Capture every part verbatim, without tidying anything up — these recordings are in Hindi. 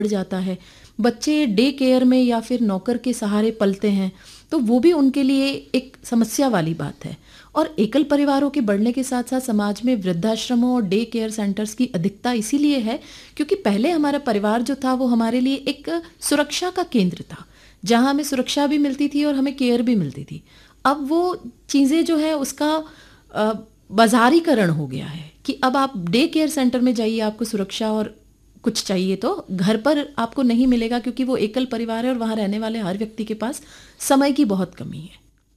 जाता है। बच्चे डे केयर में या फिर नौकर के सहारे पलते हैं, तो वो भी उनके लिए एक समस्या वाली बात है। और एकल परिवारों के बढ़ने के साथ साथ समाज में वृद्धाश्रमों और डे केयर सेंटर्स की अधिकता इसीलिए है क्योंकि पहले हमारा परिवार जो था वो हमारे लिए एक सुरक्षा का केंद्र था, जहाँ हमें सुरक्षा भी मिलती थी और हमें केयर भी मिलती थी। अब वो चीज़ें जो है उसका अ, बाजारीकरण हो गया है कि अब आप डे केयर सेंटर में जाइए, आपको सुरक्षा और कुछ चाहिए तो घर पर आपको नहीं मिलेगा क्योंकि वो एकल परिवार है और वहाँ रहने वाले हर व्यक्ति के पास समय की बहुत कमी है।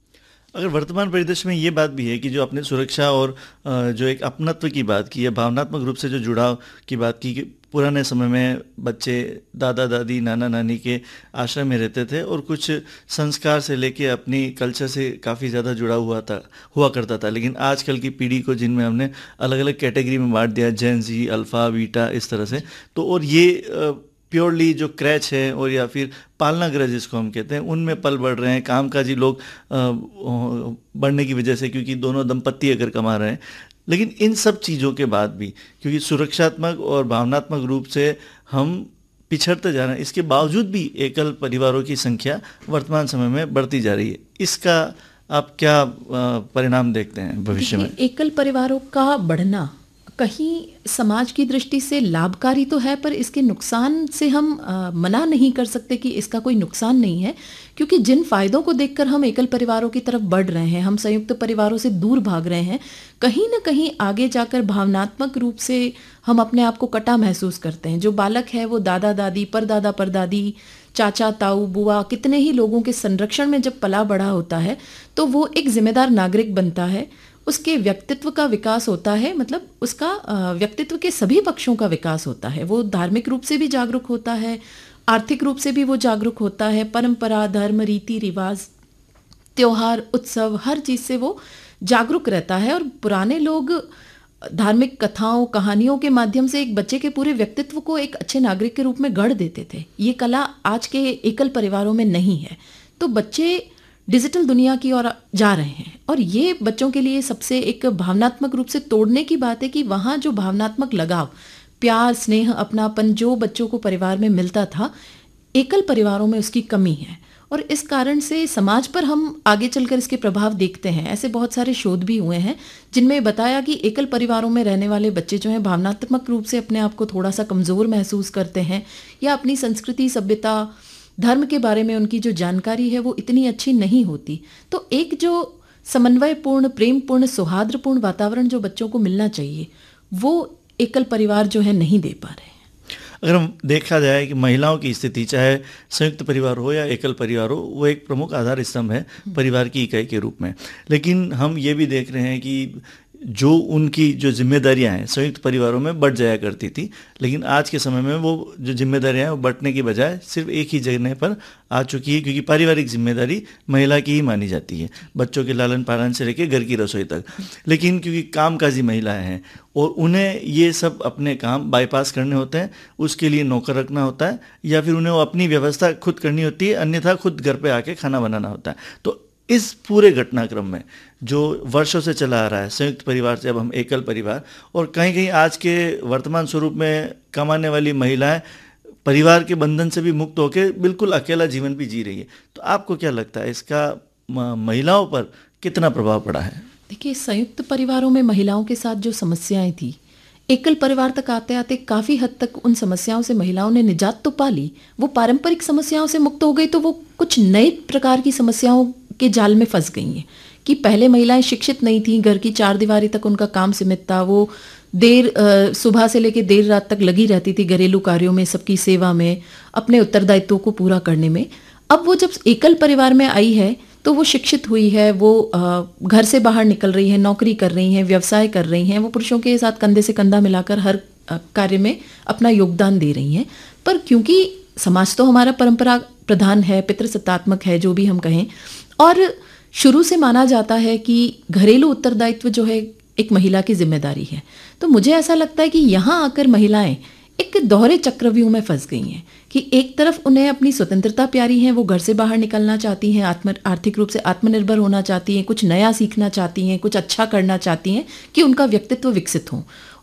अगर वर्तमान परिदृश्य में ये बात भी है कि जो आपने सुरक्षा और अ, जो एक अपनत्व की बात की है, भावनात्मक रूप से जो जुड़ाव की बात की कि पुराने समय में बच्चे दादा दादी नाना नानी के आश्रम में रहते थे और कुछ संस्कार से लेके अपनी कल्चर से काफ़ी ज़्यादा जुड़ा हुआ था हुआ करता था। लेकिन आजकल की पीढ़ी को जिनमें हमने अलग अलग कैटेगरी में बांट दिया, जेन जी, अल्फ़ा, बीटा, इस तरह से, तो और ये प्योरली जो क्रैच है और या फिर पालना गृह जिसको हम कहते हैं उनमें पल बढ़ रहे हैं, कामकाजी लोग अ, बढ़ने की वजह से, क्योंकि दोनों दंपत्ति अगर कमा रहे हैं। लेकिन इन सब चीज़ों के बाद भी क्योंकि सुरक्षात्मक और भावनात्मक रूप से हम पिछड़ते जा रहे हैं, इसके बावजूद भी एकल परिवारों की संख्या वर्तमान समय में बढ़ती जा रही है। इसका आप क्या अ, परिणाम देखते हैं भविष्य में? एकल परिवारों का बढ़ना कहीं समाज की दृष्टि से लाभकारी तो है, पर इसके नुकसान से हम आ, मना नहीं कर सकते कि इसका कोई नुकसान नहीं है, क्योंकि जिन फायदों को देखकर हम एकल परिवारों की तरफ बढ़ रहे हैं, हम संयुक्त परिवारों से दूर भाग रहे हैं, कहीं ना कहीं आगे जाकर भावनात्मक रूप से हम अपने आप को कटा महसूस करते हैं। जो बालक है वो दादा दादी, परदादा परदादी, चाचा ताऊ बुआ, कितने ही लोगों के संरक्षण में जब पला बड़ा होता है तो वो एक जिम्मेदार नागरिक बनता है। उसके व्यक्तित्व का विकास होता है, मतलब उसका व्यक्तित्व के सभी पक्षों का विकास होता है। वो धार्मिक रूप से भी जागरूक होता है, आर्थिक रूप से भी वो जागरूक होता है, परंपरा, धर्म, रीति रिवाज, त्योहार, उत्सव, हर चीज़ से वो जागरूक रहता है। और पुराने लोग धार्मिक कथाओं, कहानियों के माध्यम से एक बच्चे के पूरे व्यक्तित्व को एक अच्छे नागरिक के रूप में गढ़ देते थे। ये कला आज के एकल परिवारों में नहीं है। तो बच्चे डिजिटल दुनिया की ओर जा रहे हैं और ये बच्चों के लिए सबसे एक भावनात्मक रूप से तोड़ने की बात है कि वहाँ जो भावनात्मक लगाव, प्यार, स्नेह, अपनापन जो बच्चों को परिवार में मिलता था, एकल परिवारों में उसकी कमी है। और इस कारण से समाज पर हम आगे चलकर इसके प्रभाव देखते हैं। ऐसे बहुत सारे शोध भी हुए हैं जिनमें बताया कि एकल परिवारों में रहने वाले बच्चे जो हैं भावनात्मक रूप से अपने आप को थोड़ा सा कमज़ोर महसूस करते हैं, या अपनी संस्कृति, सभ्यता, धर्म के बारे में उनकी जो जानकारी है वो इतनी अच्छी नहीं होती। तो एक जो समन्वयपूर्ण, प्रेमपूर्ण, सौहार्दपूर्ण वातावरण जो बच्चों को मिलना चाहिए वो एकल परिवार जो है नहीं दे पा रहे हैं। अगर हम देखा जाए कि महिलाओं की स्थिति, चाहे संयुक्त परिवार हो या एकल परिवार हो, वो एक प्रमुख आधार स्तंभ है परिवार की इकाई के रूप में। लेकिन हम ये भी देख रहे हैं कि जो उनकी जो जिम्मेदारियां हैं संयुक्त परिवारों में बढ़ जाया करती थी, लेकिन आज के समय में वो जो जिम्मेदारियां हैं वो बढ़ने की बजाय सिर्फ एक ही जगह पर आ चुकी है, क्योंकि पारिवारिक जिम्मेदारी महिला की ही मानी जाती है, बच्चों के लालन पालन से लेकर घर की रसोई तक। लेकिन क्योंकि कामकाजी महिलाएं हैं और उन्हें ये सब अपने काम बाईपास करने होते हैं, उसके लिए नौकर रखना होता है या फिर उन्हें वो अपनी व्यवस्था खुद करनी होती है, अन्यथा खुद घर पे आके खाना बनाना होता है। तो इस पूरे घटनाक्रम में जो वर्षों से चला आ रहा है, संयुक्त परिवार से अब हम एकल परिवार, और कहीं कहीं आज के वर्तमान स्वरूप में कमाने वाली महिलाएं परिवार के बंधन से भी मुक्त होकर बिल्कुल अकेला जीवन भी जी रही है, तो आपको क्या लगता है इसका महिलाओं पर कितना प्रभाव पड़ा है? देखिए, संयुक्त परिवारों में महिलाओं के साथ जो समस्याएं थी, एकल परिवार तक आते आते काफ़ी हद तक उन समस्याओं से महिलाओं ने निजात तो पा ली। वो पारंपरिक समस्याओं से मुक्त हो गई तो वो कुछ नए प्रकार की समस्याओं के जाल में फंस गई हैं कि पहले महिलाएं शिक्षित नहीं थीं, घर की चार दीवारी तक उनका काम सीमित था, वो देर सुबह से लेकर देर रात तक लगी रहती थी घरेलू कार्यों में, सबकी सेवा में, अपने उत्तरदायित्वों को पूरा करने में। अब वो जब एकल परिवार में आई है तो वो शिक्षित हुई है, वो घर से बाहर निकल रही है, नौकरी कर रही हैं, व्यवसाय कर रही हैं, वो पुरुषों के साथ कंधे से कंधा मिलाकर हर कार्य में अपना योगदान दे रही हैं। पर क्योंकि समाज तो हमारा परंपरा प्रधान है, पितृसत्तात्मक है, जो भी हम कहें, और शुरू से माना जाता है कि घरेलू उत्तरदायित्व जो है एक महिला की जिम्मेदारी है, तो मुझे ऐसा लगता है कि यहाँ आकर महिलाएं एक दोहरे चक्रव्यूह में फंस गई हैं कि एक तरफ उन्हें अपनी स्वतंत्रता प्यारी है, वो घर से बाहर निकलना चाहती हैं, आत्म आर्थिक रूप से आत्मनिर्भर होना चाहती हैं, कुछ नया सीखना चाहती हैं, कुछ अच्छा करना चाहती हैं कि उनका व्यक्तित्व विकसित हो,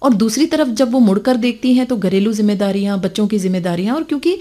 और दूसरी तरफ जब वो मुड़कर देखती हैं तो घरेलू जिम्मेदारियां, बच्चों की जिम्मेदारियां, और क्योंकि